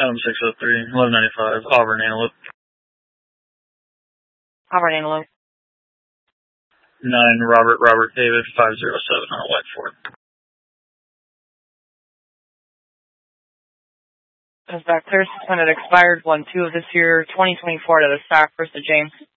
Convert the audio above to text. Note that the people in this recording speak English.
Adam 603, 1195, Auburn Antelope. Auburn Antelope. 9 Robert David 507 on White Ford. That's back clear, suspended expired 1-2 of this year, 2024 to the stock, 1st of James.